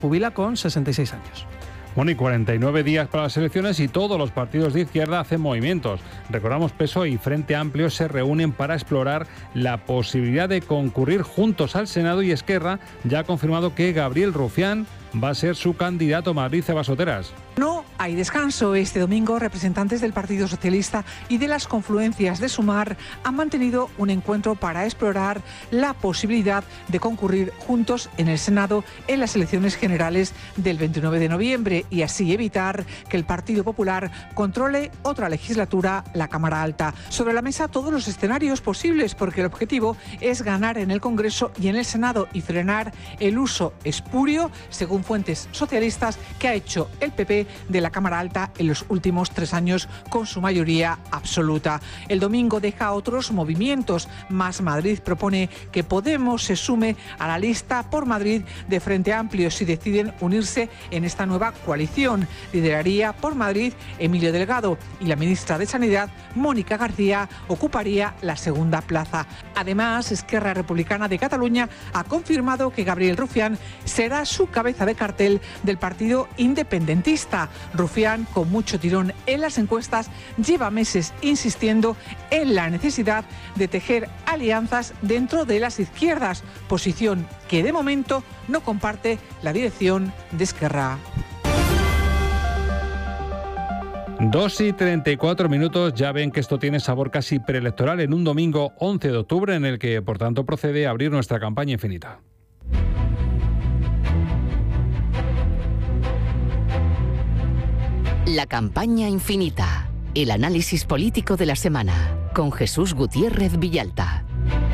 Jubila con 66 años. Bueno, y 49 días para las elecciones y todos los partidos de izquierda hacen movimientos. Recordamos, PSOE y Frente Amplio se reúnen para explorar la posibilidad de concurrir juntos al Senado, y Esquerra ya ha confirmado que Gabriel Rufián va a ser su candidato. Madrid, Eva Soteras. No hay descanso. Este domingo, representantes del Partido Socialista y de las confluencias de Sumar han mantenido un encuentro para explorar la posibilidad de concurrir juntos en el Senado en las elecciones generales del 29 de noviembre y así evitar que el Partido Popular controle otra legislatura, la Cámara Alta. Sobre la mesa todos los escenarios posibles, porque el objetivo es ganar en el Congreso y en el Senado y frenar el uso espurio, según fuentes socialistas, que ha hecho el PP de la Cámara Alta en los últimos 3 años con su mayoría absoluta. El domingo deja otros movimientos. Más Madrid propone que Podemos se sume a la lista por Madrid de Frente Amplio si deciden unirse en esta nueva coalición. Lideraría por Madrid Emilio Delgado y la ministra de Sanidad, Mónica García, ocuparía la segunda plaza. Además, Esquerra Republicana de Cataluña ha confirmado que Gabriel Rufián será su cabeza de cartel del partido independentista. Rufián, con mucho tirón en las encuestas, lleva meses insistiendo en la necesidad de tejer alianzas dentro de las izquierdas, posición que de momento no comparte la dirección de Esquerra. 2:34. Ya ven que esto tiene sabor casi preelectoral en un domingo 11 de octubre en el que, por tanto, procede a abrir nuestra campaña infinita. La campaña infinita. El análisis político de la semana. Con Jesús Gutiérrez Villalta.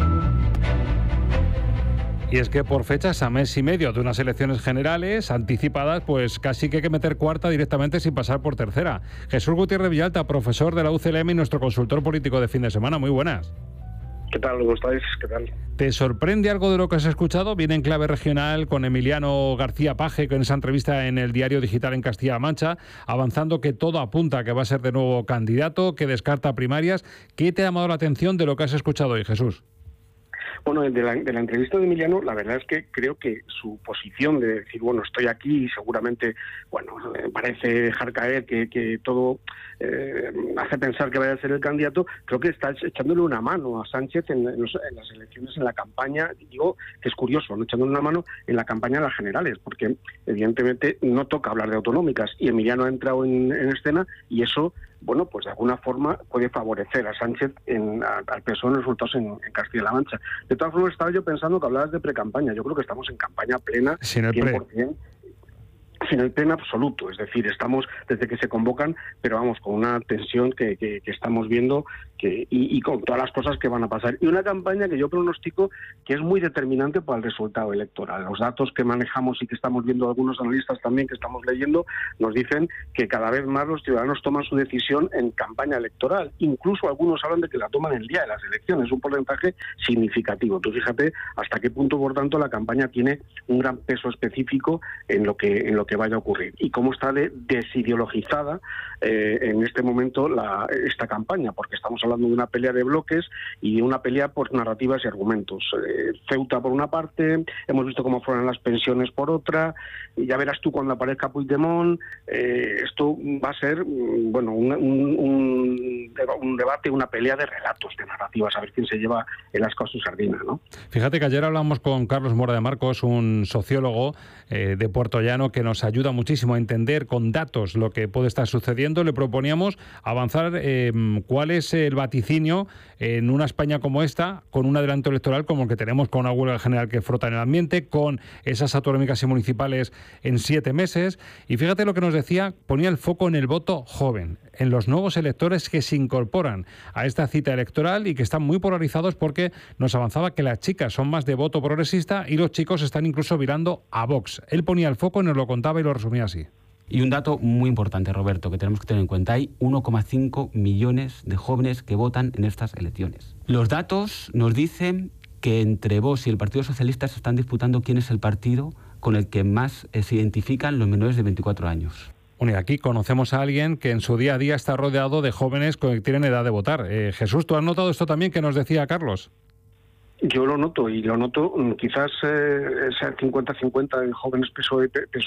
Y es que por fechas, a mes y medio de unas elecciones generales anticipadas, pues casi que hay que meter cuarta directamente sin pasar por tercera. Jesús Gutiérrez Villalta, profesor de la UCLM y nuestro consultor político de fin de semana. Muy buenas. ¿Qué tal? ¿Cómo estáis? ¿Qué tal? ¿Te sorprende algo de lo que has escuchado? Viene en clave regional con Emiliano García Paje, con esa entrevista en el Diario Digital en Castilla-La Mancha, avanzando que todo apunta a que va a ser de nuevo candidato, que descarta primarias. ¿Qué te ha llamado la atención de lo que has escuchado hoy, Jesús? Bueno, de la entrevista de Emiliano, la verdad es que creo que su posición de decir, bueno, estoy aquí y seguramente, bueno, parece dejar caer que todo hace pensar que vaya a ser el candidato, creo que está echándole una mano a Sánchez en las elecciones, en la campaña. Digo que es curioso, ¿no? Echándole una mano en la campaña de las generales, porque evidentemente no toca hablar de autonómicas y Emiliano ha entrado en escena y eso, bueno, pues de alguna forma puede favorecer a Sánchez al PSOE en los resultados en Castilla-La Mancha. De todas formas, estaba yo pensando que hablabas de pre-campaña. Yo creo que estamos en campaña plena, 100%. Sin el pleno absoluto, es decir, estamos desde que se convocan, pero vamos, con una tensión que estamos viendo y con todas las cosas que van a pasar. Y una campaña que yo pronostico que es muy determinante para el resultado electoral. Los datos que manejamos y que estamos viendo algunos analistas también que estamos leyendo nos dicen que cada vez más los ciudadanos toman su decisión en campaña electoral. Incluso algunos hablan de que la toman el día de las elecciones, un porcentaje significativo. Tú fíjate hasta qué punto, por tanto, la campaña tiene un gran peso específico en lo que vaya a ocurrir y cómo está desideologizada en este momento esta campaña, porque estamos hablando de una pelea de bloques y de una pelea por narrativas y argumentos. Ceuta por una parte, hemos visto cómo fueron las pensiones por otra, y ya verás tú cuando aparezca Puigdemont, esto va a ser bueno un debate, una pelea de relatos, de narrativas, a ver quién se lleva el asco a su sardina, ¿no? Fíjate que ayer hablamos con Carlos Mora de Marcos, un sociólogo de Puerto Llano que nos ayuda muchísimo a entender con datos lo que puede estar sucediendo. Le proponíamos avanzar cuál es el vaticinio en una España como esta, con un adelanto electoral como el que tenemos, con una huelga general que frota en el ambiente, con esas autonómicas y municipales en 7 meses. Y fíjate lo que nos decía, ponía el foco en el voto joven, en los nuevos electores que se incorporan a esta cita electoral y que están muy polarizados, porque nos avanzaba que las chicas son más de voto progresista y los chicos están incluso virando a Vox. Él ponía el foco y nos lo contaba y lo resumía así. Y un dato muy importante, Roberto, que tenemos que tener en cuenta. Hay 1,5 millones de jóvenes que votan en estas elecciones. Los datos nos dicen que entre Vox y el Partido Socialista se están disputando quién es el partido con el que más se identifican los menores de 24 años. Bueno, y aquí conocemos a alguien que en su día a día está rodeado de jóvenes que tienen edad de votar. Jesús, ¿tú has notado esto también que nos decía Carlos? Yo lo noto, y lo noto quizás sea 50-50 en jóvenes PSOE